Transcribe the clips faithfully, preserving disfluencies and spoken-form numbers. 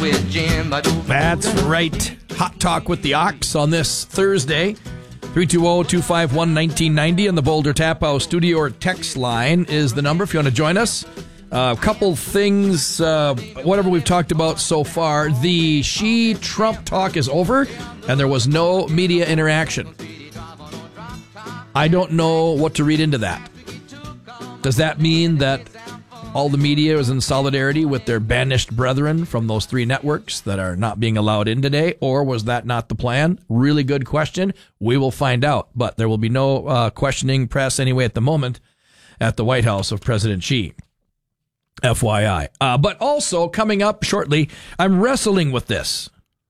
That's right. Hot Talk with the Ox on this Thursday. three two zero, two five one, one nine nine zero on the Boulder Tap House studio or text line is the number if you want to join us. A uh, couple things, uh, whatever we've talked about so far. The Xi-Trump talk is over, and there was no media interaction. I don't know what to read into that. Does that mean that all the media is in solidarity with their banished brethren from those three networks that are not being allowed in today, or was that not the plan? Really good question. We will find out, but there will be no uh, questioning press anyway at the moment at the White House of President Xi. F Y I. Uh, but also, coming up shortly, I'm wrestling with this.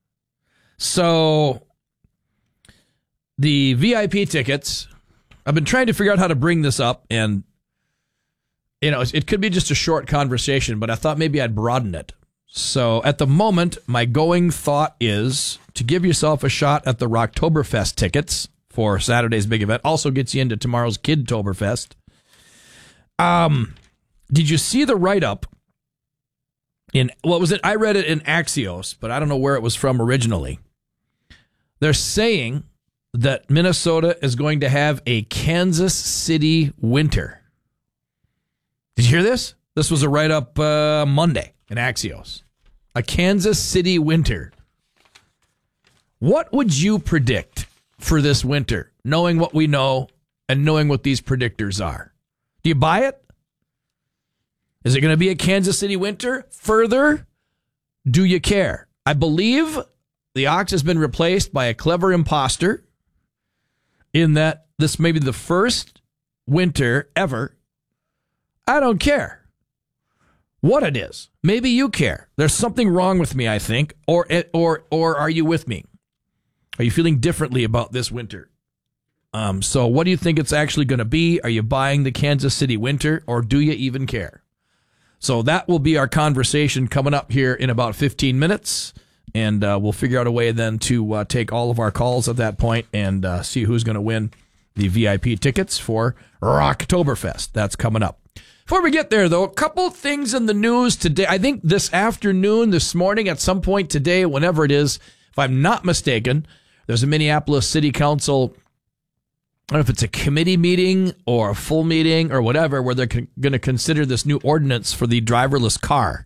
So, the V I P tickets, I've been trying to figure out how to bring this up, and you know, it could be just a short conversation, but I thought maybe I'd broaden it. So at the moment, my going thought is to give yourself a shot at the Rocktoberfest tickets for Saturday's big event. Also gets you into tomorrow's Kidtoberfest. Um, did you see the write-up in, what was it? I read it in Axios, but I don't know where it was from originally. They're saying that Minnesota is going to have a Kansas City winter. Did you hear this? This was a write-up uh, Monday in Axios. A Kansas City winter. What would you predict for this winter, knowing what we know and knowing what these predictors are? Do you buy it? Is it going to be a Kansas City winter? Further, do you care? I believe the Ox has been replaced by a clever imposter in that this may be the first winter ever. I don't care what it is. Maybe you care. There's something wrong with me, I think. Or or or are you with me? Are you feeling differently about this winter? Um, so what do you think it's actually going to be? Are you buying the Kansas City winter, or do you even care? So that will be our conversation coming up here in about fifteen minutes. And uh, we'll figure out a way then to uh, take all of our calls at that point and uh, see who's going to win the V I P tickets for Rocktoberfest. That's coming up. Before we get there, though, a couple things in the news today. I think this afternoon, this morning, at some point today, whenever it is, if I'm not mistaken, there's a Minneapolis City Council, I don't know if it's a committee meeting or a full meeting or whatever, where they're con- going to consider this new ordinance for the driverless car.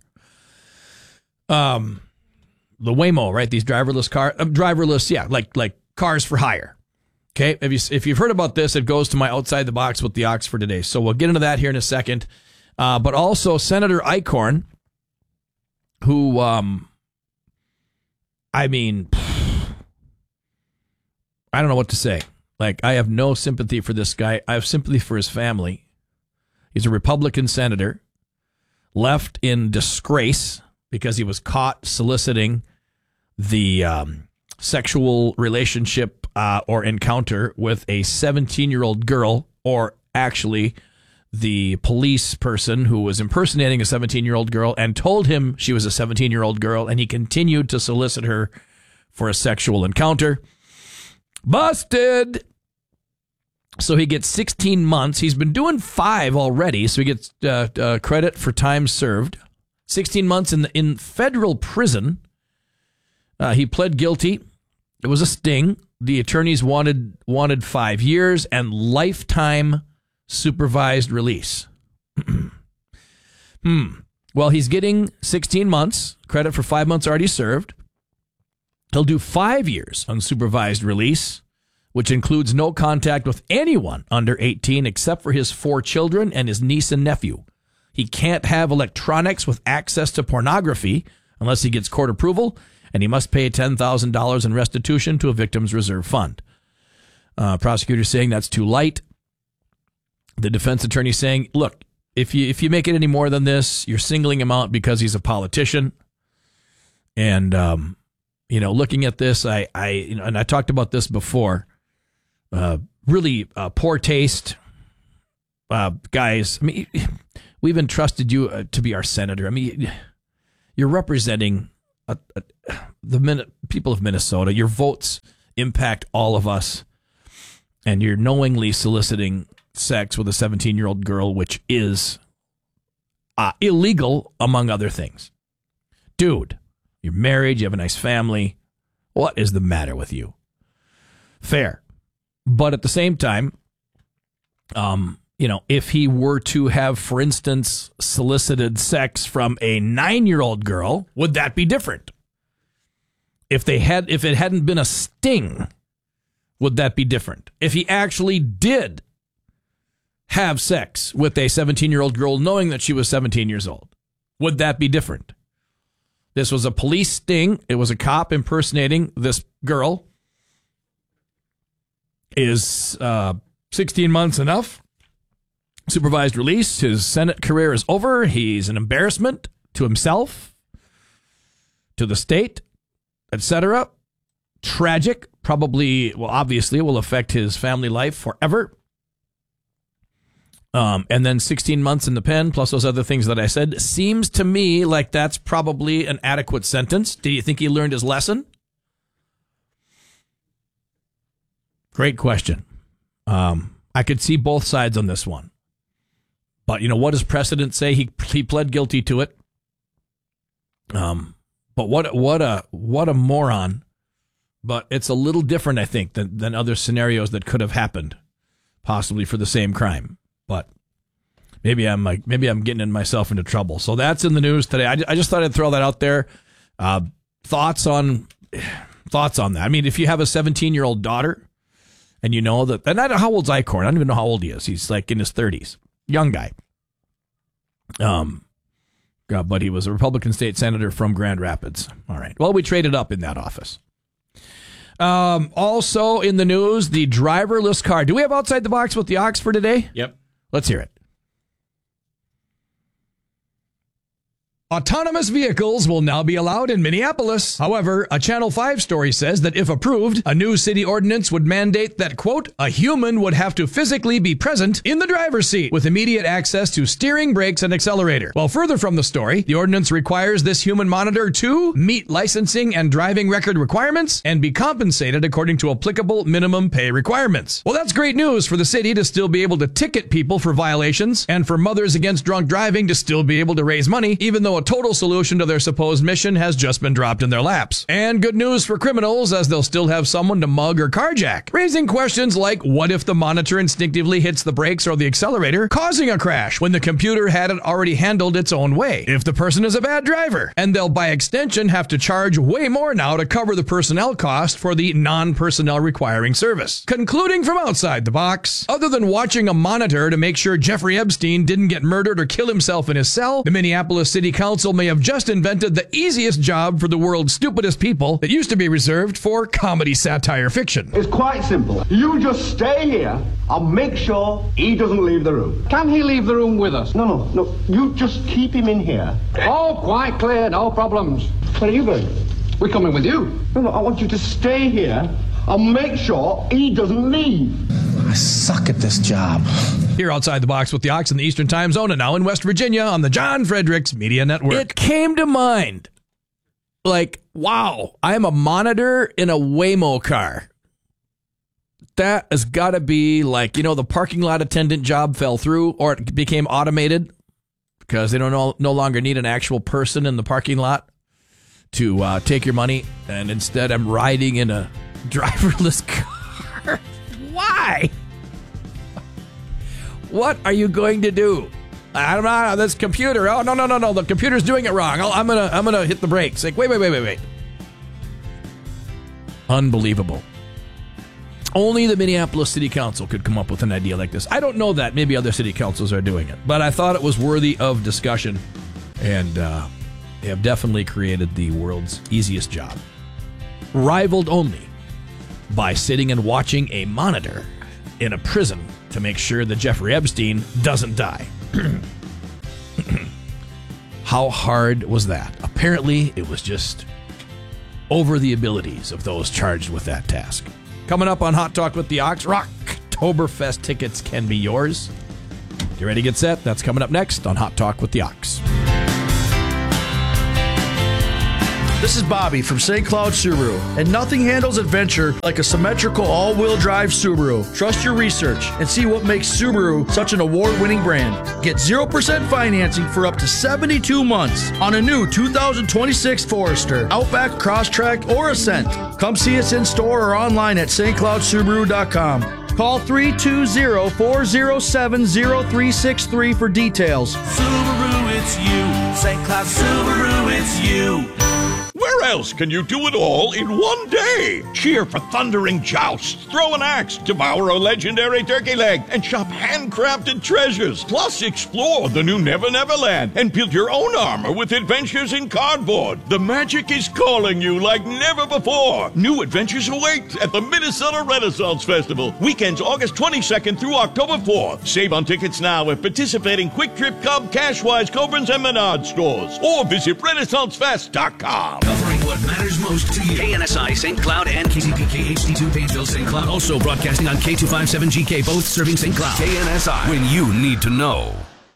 Um, the Waymo, right? These driverless car, uh, driverless, yeah, like like cars for hire. Okay, if, you, if you've heard about this, it goes to my Outside the Box with the Ox for today. So we'll get into that here in a second. Uh, but also Senator Eichhorn, who, um, I mean, I don't know what to say. Like, I have no sympathy for this guy. I have sympathy for his family. He's a Republican senator, left in disgrace because he was caught soliciting the um, sexual relationship Uh, or encounter with a seventeen-year-old girl, or actually the police person who was impersonating a seventeen-year-old girl and told him she was a seventeen-year-old girl, and he continued to solicit her for a sexual encounter. Busted! So he gets sixteen months. He's been doing five already, so he gets uh, uh, credit for time served. sixteen months in, the, in federal prison. Uh, he pled guilty. It was a sting. The attorneys wanted wanted five years and lifetime supervised release. hmm. Well, he's getting sixteen months, credit for five months already served. He'll do five years unsupervised release, which includes no contact with anyone under eighteen except for his four children and his niece and nephew. He can't have electronics with access to pornography unless he gets court approval, and he must pay ten thousand dollars in restitution to a victim's reserve fund. Uh, prosecutor saying that's too light. The defense attorney saying, look, if you if you make it any more than this, you're singling him out because he's a politician. And, um, you know, looking at this, I, I you know, and I talked about this before, uh, really uh, poor taste. Uh, guys, I mean, we've entrusted you uh, to be our senator. I mean, you're representing Uh, uh, the min- people of Minnesota. Your votes impact all of us, and you're knowingly soliciting sex with a seventeen-year-old girl, which is uh, illegal, among other things. Dude, You're married. You have a nice family. What is the matter with you? Fair. But at the same time, um, you know, if he were to have, for instance, solicited sex from a nine-year-old girl, would that be different? If they had, if it hadn't been a sting, would that be different? If he actually did have sex with a seventeen-year-old girl knowing that she was seventeen years old, would that be different? This was a police sting. It was a cop impersonating this girl. Is uh, sixteen months enough? Supervised release. His Senate career is over. He's an embarrassment to himself, to the state, et cetera. Tragic. Probably, well, obviously, it will affect his family life forever. Um, and then sixteen months in the pen, plus those other things that I said, seems to me like that's probably an adequate sentence. Do you think he learned his lesson? Great question. Um, I could see both sides on this one. But, you know, what does precedent say? He he pled guilty to it. Um, but what what a what a moron. But it's a little different, I think, than, than other scenarios that could have happened, possibly for the same crime. But maybe I'm like maybe I'm getting in myself into trouble. So that's in the news today. I, I just thought I'd throw that out there. Uh, thoughts on thoughts on that? I mean, if you have a seventeen-year-old daughter and you know that, and I don't know how old's Eichhorn. I don't even know how old he is. He's like in his thirties, young guy. Um, uh, but he was a Republican state senator from Grand Rapids. All right. Well, we traded up in that office. Um, also in the news, the driverless car. Do we have Outside the Box with the Ox for today? Yep. Let's hear it. Autonomous vehicles will now be allowed in Minneapolis. However, a Channel five story says that if approved, a new city ordinance would mandate that, quote, a human would have to physically be present in the driver's seat with immediate access to steering, brakes, and accelerator. While further from the story, the ordinance requires this human monitor to meet licensing and driving record requirements and be compensated according to applicable minimum pay requirements. Well, that's great news for the city to still be able to ticket people for violations and for Mothers Against Drunk Driving to still be able to raise money, even though a total solution to their supposed mission has just been dropped in their laps. And good news for criminals, as they'll still have someone to mug or carjack, raising questions like, what if the monitor instinctively hits the brakes or the accelerator, causing a crash when the computer had it already handled its own way? If the person is a bad driver, and they'll by extension have to charge way more now to cover the personnel cost for the non-personnel requiring service. Concluding from Outside the Box, other than watching a monitor to make sure Jeffrey Epstein didn't get murdered or kill himself in his cell, the Minneapolis City Council may have just invented the easiest job for the world's stupidest people that used to be reserved for comedy satire fiction. It's quite simple. You just stay here. I'll make sure he doesn't leave the room. Can he leave the room with us? No, no, no. You just keep him in here. Oh, quite clear. No problems. Where are you going? We're coming with you. No, no. I want you to stay here. I'll make sure he doesn't leave. I suck at this job. Here Outside the Box with the Ox in the Eastern Time Zone and now in West Virginia on the John Fredericks Media Network. It came to mind, like, wow, I'm a monitor in a Waymo car. That has got to be like, you know, the parking lot attendant job fell through or it became automated because they don't no, no longer need an actual person in the parking lot to uh, take your money. And instead I'm riding in a driverless car. Why? What are you going to do? I don't know. This computer. Oh no no no no! The computer's doing it wrong. I'll, I'm gonna I'm gonna hit the brakes. Like wait wait wait wait wait. Unbelievable. Only the Minneapolis City Council could come up with an idea like this. I don't know that. Maybe other city councils are doing it, but I thought it was worthy of discussion, and uh, they have definitely created the world's easiest job, rivaled only by sitting and watching a monitor in a prison to make sure that Jeffrey Epstein doesn't die. How hard was that? Apparently, it was just over the abilities of those charged with that task. Coming up on Hot Talk with the Ox, Rocktoberfest tickets can be yours. Get ready, get set. That's coming up next on Hot Talk with the Ox. This is Bobby from Saint Cloud Subaru, and nothing handles adventure like a symmetrical all-wheel drive Subaru. Trust your research and see what makes Subaru such an award-winning brand. Get zero percent financing for up to seventy-two months on a new two thousand twenty-six Forester, Outback, Crosstrek, or Ascent. Come see us in store or online at st cloud subaru dot com. Call three two zero, four zero seven, zero three six three for details. Subaru, it's you. Saint Cloud Subaru, it's you. Where else can you do it all in one day? Cheer for thundering jousts, throw an axe, devour a legendary turkey leg, and shop handcrafted treasures. Plus, explore the new Never Never Land and build your own armor with adventures in cardboard. The magic is calling you like never before. New adventures await at the Minnesota Renaissance Festival. Weekends August twenty-second through October fourth. Save on tickets now at participating Quick Trip, Cub, Cashwise, Cobrins, and Menard stores. Or visit renaissance fest dot com. Covering what matters most to you. K N S I, Saint Cloud, and K T P K H D two, Painesville, Saint Cloud. Also broadcasting on K two fifty-seven G K, both serving Saint Cloud. K N S I, when you need to know.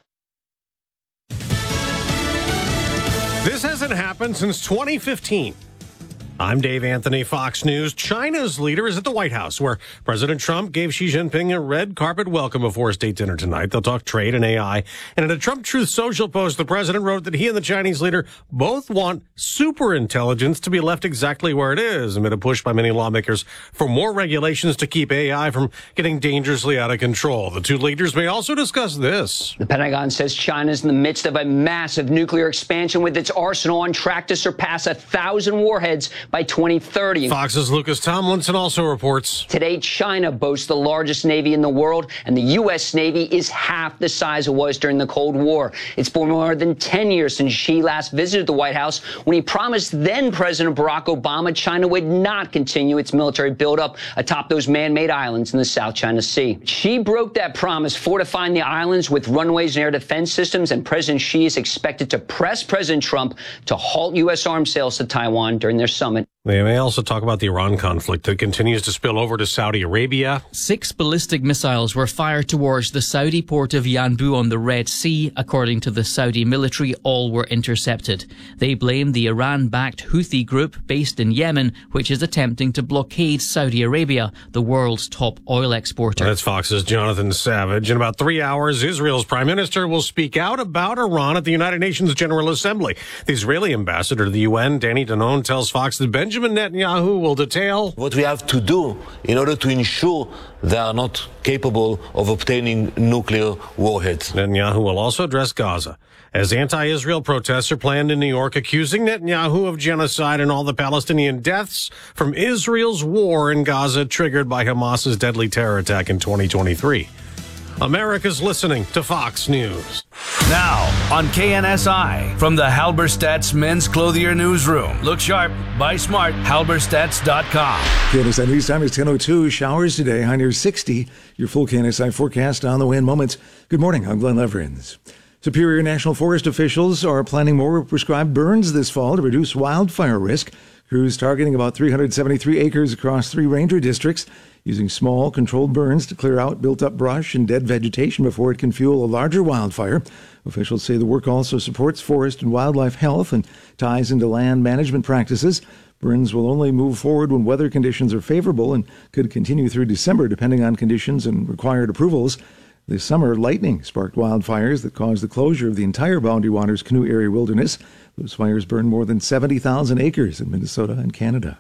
This hasn't happened since twenty fifteen. I'm Dave Anthony, Fox News. China's leader is at the White House, where President Trump gave Xi Jinping a red carpet welcome before a state dinner tonight. They'll talk trade and A I. And in a Trump Truth Social post, the president wrote that he and the Chinese leader both want superintelligence to be left exactly where it is, amid a push by many lawmakers for more regulations to keep A I from getting dangerously out of control. The two leaders may also discuss this. The Pentagon says China's in the midst of a massive nuclear expansion, with its arsenal on track to surpass a thousand warheads by twenty thirty. Fox's Lucas Tomlinson also reports. Today, China boasts the largest Navy in the world, and the U S Navy is half the size it was during the Cold War. It's been more than ten years since Xi last visited the White House, when he promised then-President Barack Obama China would not continue its military buildup atop those man-made islands in the South China Sea. Xi broke that promise, fortifying the islands with runways and air defense systems, and President Xi is expected to press President Trump to halt U S arms sales to Taiwan during their summit. They may also talk about the Iran conflict that continues to spill over to Saudi Arabia. Six ballistic missiles were fired towards the Saudi port of Yanbu on the Red Sea. According to the Saudi military, all were intercepted. They blame the Iran-backed Houthi group based in Yemen, which is attempting to blockade Saudi Arabia, the world's top oil exporter. That's Fox's Jonathan Savage. In about three hours, Israel's prime minister will speak out about Iran at the United Nations General Assembly. The Israeli ambassador to the U N, Danny Danon, tells Fox that Benjamin Benjamin Netanyahu will detail what we have to do in order to ensure they are not capable of obtaining nuclear warheads. Netanyahu will also address Gaza, as anti-Israel protests are planned in New York, accusing Netanyahu of genocide and all the Palestinian deaths from Israel's war in Gaza, triggered by Hamas's deadly terror attack in twenty twenty-three. America's listening to Fox News. Now on K N S I, from the Halberstadt's Men's Clothier Newsroom. Look sharp, buy smart, halberstadts dot com. K N S I News time is ten oh two. Showers today, high near sixty. Your full K N S I forecast on the way in moments. Good morning, I'm Glenn Leverins. Superior National Forest officials are planning more prescribed burns this fall to reduce wildfire risk. Crews targeting about three hundred seventy-three acres across three ranger districts, using small, controlled burns to clear out built-up brush and dead vegetation before it can fuel a larger wildfire. Officials say the work also supports forest and wildlife health and ties into land management practices. Burns will only move forward when weather conditions are favorable and could continue through December, depending on conditions and required approvals. This summer, lightning sparked wildfires that caused the closure of the entire Boundary Waters Canoe Area Wilderness. Those fires burned more than seventy thousand acres in Minnesota and Canada.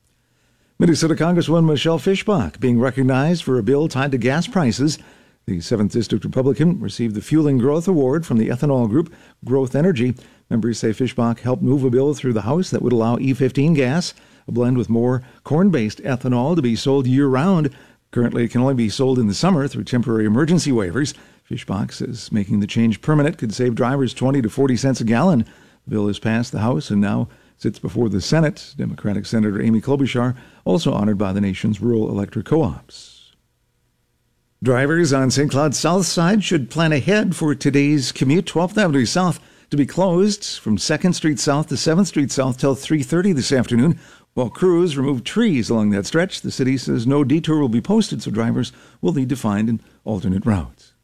Minnesota Congresswoman Michelle Fischbach being recognized for a bill tied to gas prices. The seventh District Republican received the Fueling Growth Award from the ethanol group Growth Energy. Members say Fischbach helped move a bill through the House that would allow E fifteen gas, a blend with more corn-based ethanol, to be sold year-round. Currently, it can only be sold in the summer through temporary emergency waivers. Fischbach says making the change permanent could save drivers twenty to forty cents a gallon. The bill has passed the House and now sits before the Senate. Democratic Senator Amy Klobuchar, also honored by the nation's rural electric co-ops. Drivers on Saint Cloud's south side should plan ahead for today's commute. twelfth Avenue South to be closed from second Street South to seventh Street South till three thirty this afternoon. While crews remove trees along that stretch, the city says no detour will be posted, so drivers will need to find an alternate route.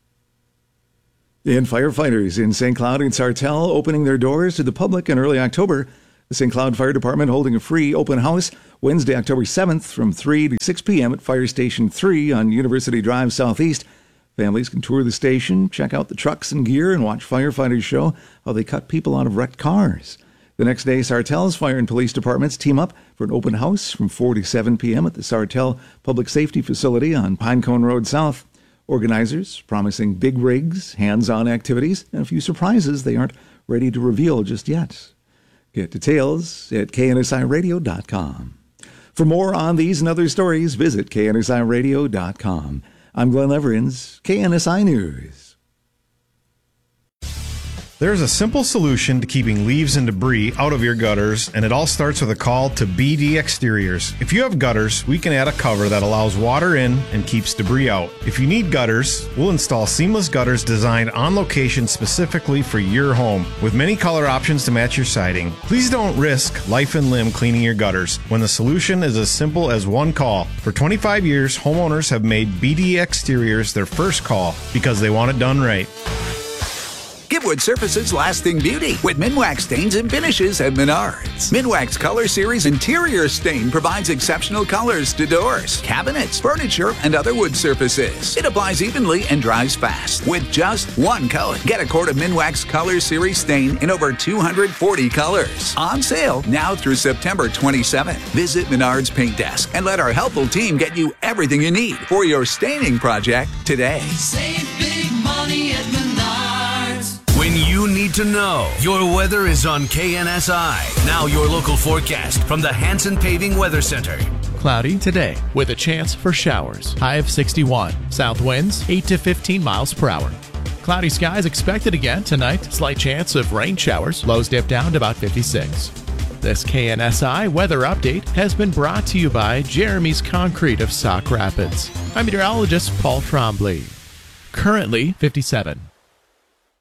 And firefighters in Saint Cloud and Sartell opening their doors to the public in early October. The Saint Cloud Fire Department holding a free open house Wednesday, October seventh from three to six p.m. at Fire Station three on University Drive Southeast. Families can tour the station, check out the trucks and gear, and watch firefighters show how they cut people out of wrecked cars. The next day, Sartell's fire and police departments team up for an open house from four to seven p.m. at the Sartell Public Safety Facility on Pinecone Road South. Organizers promising big rigs, hands-on activities, and a few surprises they aren't ready to reveal just yet. Get details at K N S I radio dot com. For more on these and other stories, visit K N S I radio dot com. I'm Glenn Leverins, K N S I News. There's a simple solution to keeping leaves and debris out of your gutters, and it all starts with a call to B D Exteriors. If you have gutters, we can add a cover that allows water in and keeps debris out. If you need gutters, we'll install seamless gutters designed on location specifically for your home, with many color options to match your siding. Please don't risk life and limb cleaning your gutters when the solution is as simple as one call. For twenty-five years, homeowners have made B D Exteriors their first call because they want it done right. Give wood surfaces lasting beauty with Minwax stains and finishes at Menards. Minwax Color Series Interior Stain provides exceptional colors to doors, cabinets, furniture, and other wood surfaces. It applies evenly and dries fast with just one coat. Get a quart of Minwax Color Series Stain in over two hundred forty colors. On sale now through September twenty-seventh. Visit Menards Paint Desk and let our helpful team get you everything you need for your staining project today. Save big money at Menards. When you need to know, your weather is on K N S I. Now your local forecast from the Hanson Paving Weather Center. Cloudy today with a chance for showers. High of sixty-one. South winds eight to fifteen miles per hour. Cloudy skies expected again tonight. Slight chance of rain showers. Lows dip down to about fifty-six. This K N S I weather update has been brought to you by Jeremy's Concrete of Sauk Rapids. I'm meteorologist Paul Trombley. Currently fifty-seven.